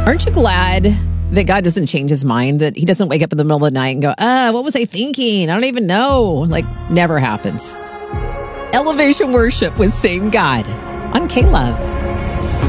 Aren't you glad that God doesn't change his mind, that he doesn't wake up in the middle of the night and go, what was I thinking? I don't even know. Like, never happens. Elevation Worship with Same God on K-Love.